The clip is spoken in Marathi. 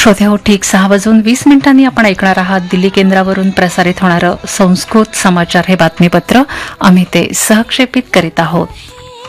श्रोते हो, ठीक 6:20 आपण ऐकणार आहात दिल्ली केंद्रावरून प्रसारित होणारं संस्कृत समाचार हे बातमीपत्र. आम्ही ते सहक्षेपित करीत आहोत.